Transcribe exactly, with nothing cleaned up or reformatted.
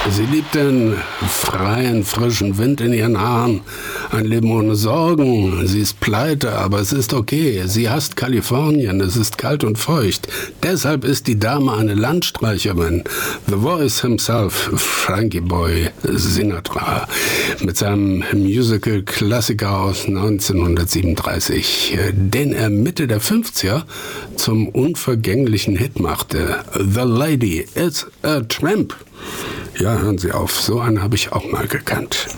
Sie liebt den freien, frischen Wind in ihren Haaren. Ein Leben ohne Sorgen. Sie ist pleite, aber es ist okay. Sie hasst Kalifornien. Es ist kalt und feucht. Deshalb ist die Dame eine Landstreicherin. The Voice himself, Frankie Boy Sinatra, mit seinem Musical-Klassiker aus neunzehnhundertsiebenunddreißig, den er Mitte der fünfziger zum unvergänglichen Hit machte. The Lady is a Tramp. Ja, hören Sie auf, so einen habe ich auch mal gekannt.